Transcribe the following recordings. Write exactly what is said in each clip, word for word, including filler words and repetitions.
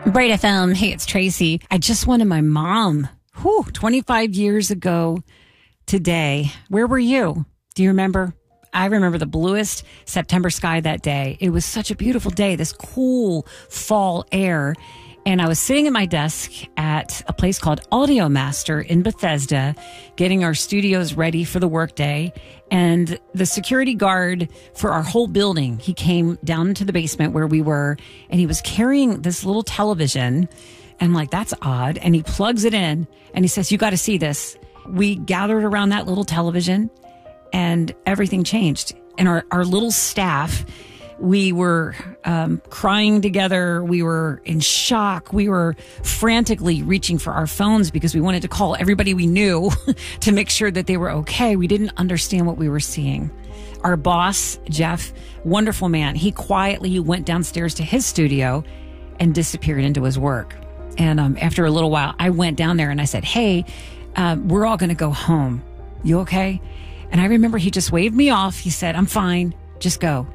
Bright F M. Hey, it's Tracy. I just wanted my mom, whew, twenty-five years ago today. Where were you? Do you remember? I remember the bluest September sky that day. It was such a beautiful day, this cool fall air. And I was sitting at my desk at a place called Audio Master in Bethesda, getting our studios ready for the workday. And the security guard for our whole building, he came down into the basement where we were, and he was carrying this little television. And I'm like, that's odd. And he plugs it in and he says, you got to see this. We gathered around that little television and everything changed. And our, our little staff, we were um, crying together. We were in shock. We were frantically reaching for our phones because we wanted to call everybody we knew to make sure that they were okay. We didn't understand what we were seeing. Our boss, Jeff, wonderful man, he quietly went downstairs to his studio and disappeared into his work. And um, after a little while, I went down there and I said, hey, uh, we're all going to go home. You okay? And I remember he just waved me off. He said, I'm fine. Just go.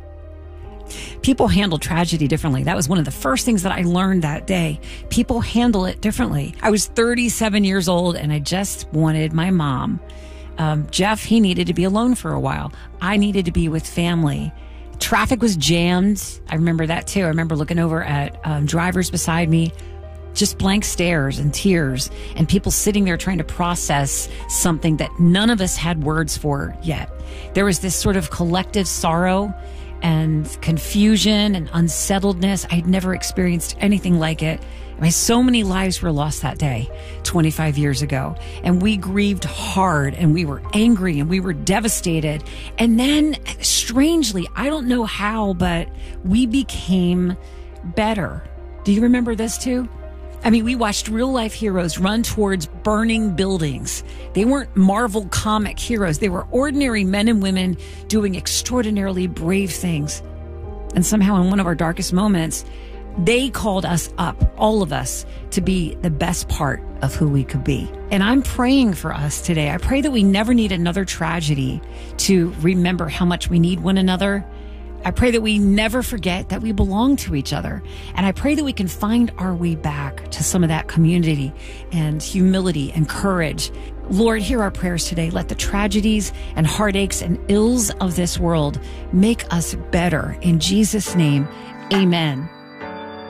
People handle tragedy differently. That was one of the first things that I learned that day. People handle it differently. I was thirty-seven years old and I just wanted my mom. Um, Jeff, he needed to be alone for a while. I needed to be with family. Traffic was jammed. I remember that too. I remember looking over at um, drivers beside me, just blank stares and tears, and people sitting there trying to process something that none of us had words for yet. There was this sort of collective sorrow and confusion and unsettledness. I had never experienced anything like it. I mean, so many lives were lost that day, twenty-five years ago. And we grieved hard and we were angry and we were devastated. And then strangely, I don't know how, but we became better. Do you remember this too? I mean, we watched real life heroes run towards burning buildings. They weren't Marvel comic heroes. They were ordinary men and women doing extraordinarily brave things. And somehow in one of our darkest moments, they called us up, all of us, to be the best part of who we could be. And I'm praying for us today. I pray that we never need another tragedy to remember how much we need one another. I pray that we never forget that we belong to each other. And I pray that we can find our way back to some of that community and humility and courage. Lord, hear our prayers today. Let the tragedies and heartaches and ills of this world make us better. In Jesus' name, amen.